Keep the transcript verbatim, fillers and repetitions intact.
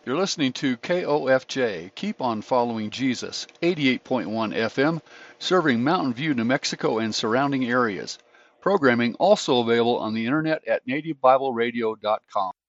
You're listening to K O F J, Keep on Following Jesus, eighty-eight point one F M, serving Mountain View, New Mexico and surrounding areas. Programming also available on the internet at native bible radio dot com.